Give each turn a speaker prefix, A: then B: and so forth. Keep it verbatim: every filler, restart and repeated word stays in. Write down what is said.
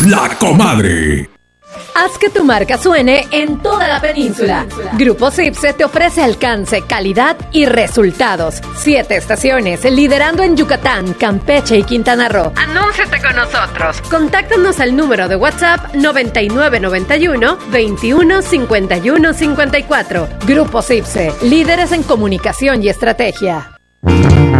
A: La Comadre.
B: Haz que tu marca suene en toda la península. Grupo Sipse te ofrece alcance, calidad y resultados. Siete estaciones, liderando en Yucatán, Campeche y Quintana Roo. Anúnciate con nosotros. Contáctanos al número de WhatsApp noventa y nueve noventa y uno veintiuno cincuenta y uno cincuenta y cuatro. Grupo Sipse, líderes en comunicación y estrategia.